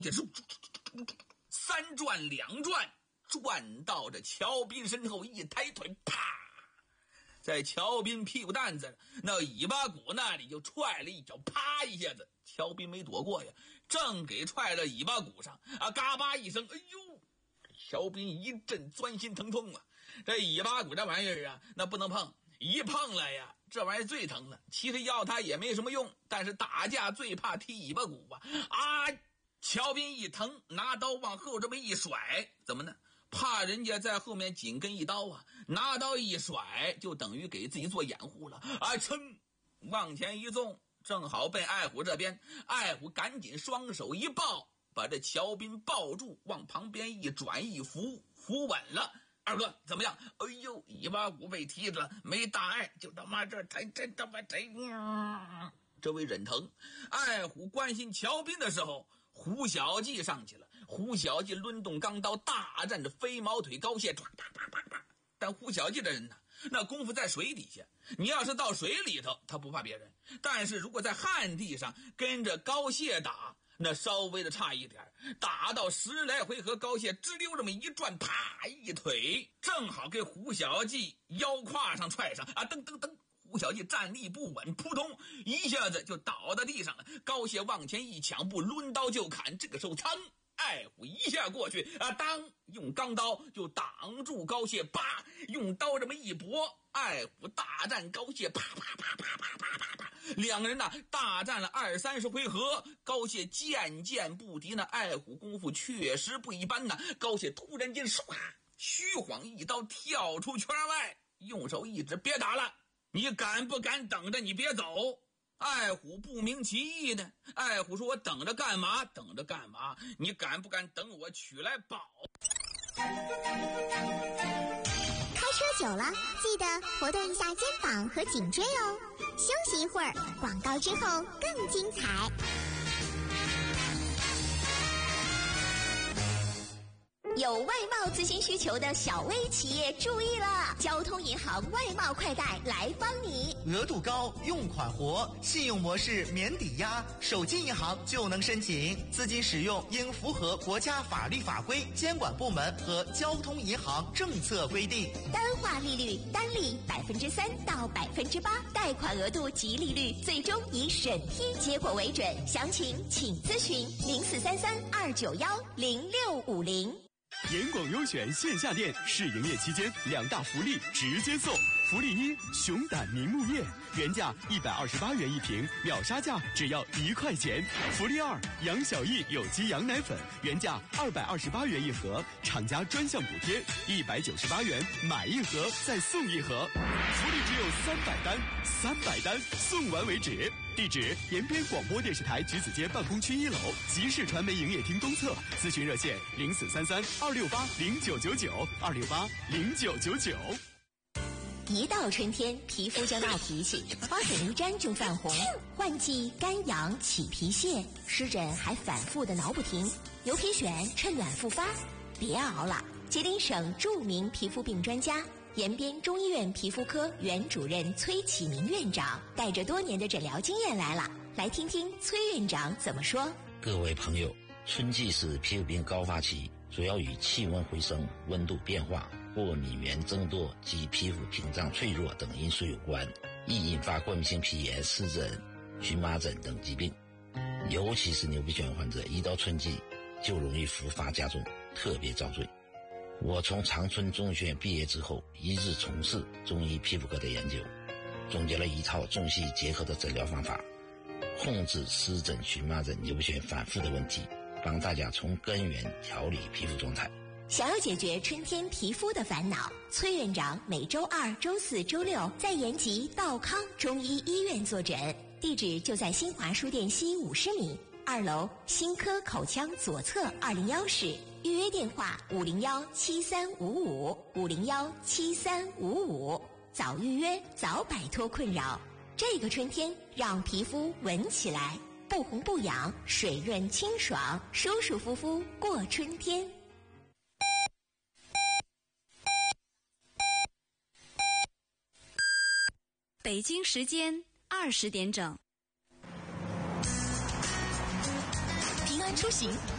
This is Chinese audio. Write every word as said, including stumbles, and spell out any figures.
这是三转两转，转到这乔斌身后，一抬腿，啪，在乔斌屁股蛋子那尾巴骨那里就踹了一脚，啪一下子，乔斌没躲过呀，正给踹到尾巴骨上啊，嘎巴一声，哎呦！乔斌一阵钻心疼痛啊！这尾巴骨这玩意儿啊，那不能碰，一碰了呀，这玩意儿最疼了。其实要它也没什么用，但是打架最怕踢尾巴骨啊！啊！乔斌一疼，拿刀往后这么一甩，怎么呢？怕人家在后面紧跟一刀啊！拿刀一甩，就等于给自己做掩护了啊！噌，往前一纵，正好奔爱虎这边，爱虎赶紧双手一抱。把这乔斌抱住，往旁边一转一扶，扶稳了。二哥怎么样？哎呦，尾巴骨被踢着，没大碍，就他妈这才真他妈真，这位忍疼。爱虎关心乔斌的时候，胡小记上去了。胡小记抡动钢刀，大战着飞毛腿高蟹，但胡小记的人呢，那功夫在水底下，你要是到水里头，他不怕别人；但是如果在旱地上跟着高蟹打，那稍微的差一点，打到十来回合，高蟹直溜这么一转，啪一腿，正好给胡小记腰胯上踹上啊！噔噔噔，胡小记站立不稳，扑通一下子就倒到地上了。高蟹往前一抢步，抡刀就砍。这个时候，噌，爱虎一下过去啊，当用钢刀就挡住高蟹，啪，用刀这么一搏，爱虎大战高蟹，啪啪啪啪啪啪啪啪。两个人呢大战了二三十回合，高蟹渐渐不敌，那爱虎功夫确实不一般呢。高蟹突然间唰，虚晃一刀跳出圈外，用手一指，别打了，你敢不敢等着？你别走。爱虎不明其意的，爱虎说：“我等着干嘛？等着干嘛？你敢不敢等我取来宝？” 开车久了，记得活动一下肩膀和颈椎哦。休息一会儿，广告之后更精彩。有外贸咨询需求的小微企业注意了，交通银行外贸快贷来帮你。 额度高，用款活，信用模式免抵押，手机银行就能申请。资金使用应符合国家法律法规、监管部门和交通银行政策规定。 单化利率单利百分之三到百分之八，贷款额度及利率最终以审批结果为准。详情请咨询零四三三二九幺零六五零。 严广优选线下店试营业期间，两大福利直接送。福利一：熊胆明目叶，原价一百二十八元一瓶，秒杀价只要一块钱。福利二：杨小艺有机羊奶粉，原价二百二十八元一盒，厂家专项补贴一百九十八元，买一盒再送一盒。福利只有三百单，三百单送完为止。地址：延边广播电视台橘子街办公区一楼，集市传媒营业厅东侧。咨询热线：零四三三二六八零九九九二六八零九九九。 一到春天，皮肤就闹脾气，花粉一沾就泛红，换季干痒起皮屑，湿疹还反复的挠不停，牛皮癣趁暖复发。别熬了，吉林省著名皮肤病专家延边中医院皮肤科原主任崔启明院长带着多年的诊疗经验来了，来听听崔院长怎么说。 各位朋友，春季是皮肤病高发期，主要与气温回升、温度变化、过敏原增多及皮肤屏障脆弱等因素有关，易引发过敏性皮炎、湿疹、荨麻疹等疾病。尤其是牛皮癣患者，一到春季就容易复发加重，特别遭罪。我从长春中医学院毕业之后，一直从事中医皮肤科的研究，总结了一套中西医结合的诊疗方法，控制湿疹、荨麻疹、牛皮癣反复的问题，帮大家从根源调理皮肤状态。 想要解决春天皮肤的烦恼，崔院长每周二、周四、周六在延吉道康中医医院坐诊，地址就在新华书店西五十米二楼新科口腔左侧二零幺室，预约电话五零幺七三五五五零幺七三五五，早预约早摆脱困扰。这个春天让皮肤闻起来不红不痒，水润清爽，舒舒服服过春天。 北京时间二十点整。 平安出行